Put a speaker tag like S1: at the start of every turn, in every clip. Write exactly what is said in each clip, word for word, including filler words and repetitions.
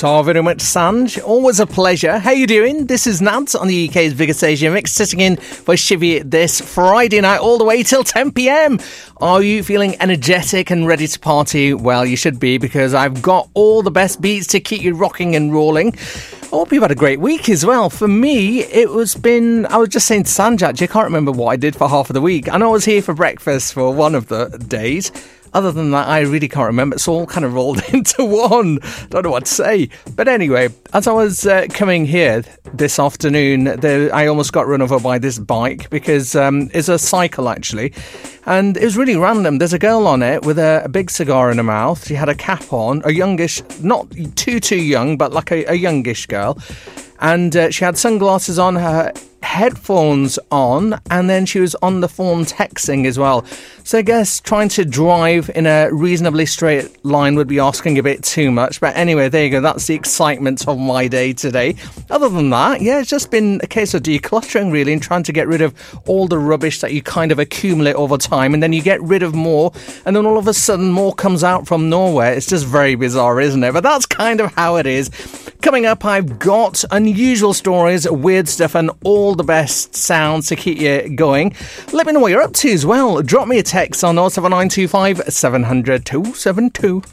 S1: Thanks all very much, Sanj. Always a pleasure. How you doing? This is Nance on the U K's biggest Asia mix, sitting in for Shivy this Friday night all the way till ten p.m. Are you feeling energetic and ready to party? Well, you should be, because I've got all the best beats to keep you rocking and rolling. I hope you've had a great week as well. For me, it was been... I was just saying to Sanj, actually, I can't remember what I did for half of the week. I know I was here for breakfast for one of the days. Other than that, I really can't remember. It's all kind of rolled into one. Don't know what to say. But anyway, as I was uh, coming here this afternoon, there, I almost got run over by this bike, because um, it's a cycle, actually. And it was really random. There's a girl on it with a, a big cigar in her mouth. She had a cap on, a youngish, not too, too young, but like a, a youngish girl. And uh, she had sunglasses on, her headphones on, and then she was on the phone texting as well. So I guess trying to drive in a reasonably straight line would be asking a bit too much. But anyway, there you go. That's the excitement of my day today. Other than that, yeah, it's just been a case of decluttering, really, and trying to get rid of all the rubbish that you kind of accumulate over time. And then you get rid of more, and then all of a sudden more comes out from nowhere. It's just very bizarre, isn't it? But that's kind of how it is. Coming up, I've got unusual stories, weird stuff, and all the best sounds to keep you going. Let me know what you're up to as well. Drop me a text on oh seven nine two five, seven hundred, two seven two.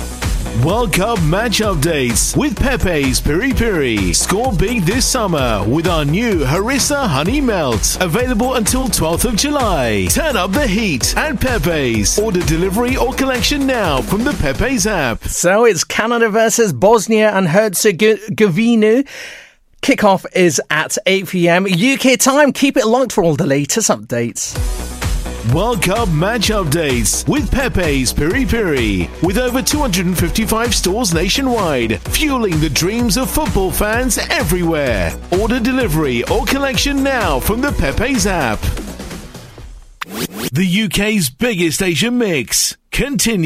S2: World Cup match updates with Pepe's Piri Piri. Score big this summer with our new Harissa Honey Melt. Available until twelfth of July. Turn up the heat at Pepe's. Order delivery or collection now from the Pepe's app.
S1: So it's Canada versus Bosnia and Herzegovina. Kickoff is at eight p.m. U K time. Keep it locked for all the latest updates.
S2: World Cup match updates with Pepe's Piri Piri. With over two hundred fifty-five stores nationwide, fueling the dreams of football fans everywhere. Order delivery or collection now from the Pepe's app. The U K's biggest Asian mix continues.